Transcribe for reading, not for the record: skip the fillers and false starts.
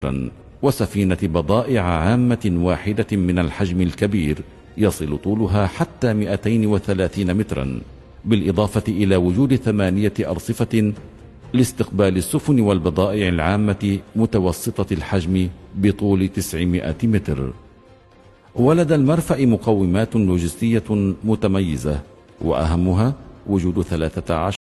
وسفينة بضائع عامة واحدة من الحجم الكبير يصل طولها حتى 230 مترا، بالإضافة إلى وجود 8 أرصفة لاستقبال السفن والبضائع العامة متوسطة الحجم بطول 900 متر. ولدى المرفأ مقومات لوجستية متميزة، وأهمها وجود 13